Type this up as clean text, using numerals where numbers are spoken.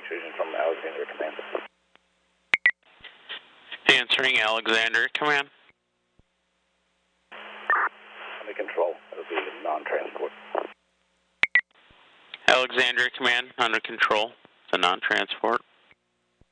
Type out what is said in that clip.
intrusion from Alexandria Command. Answering Alexandria Command. Under control. It'll be non-transport. Alexandria Command, under control. The non-transport.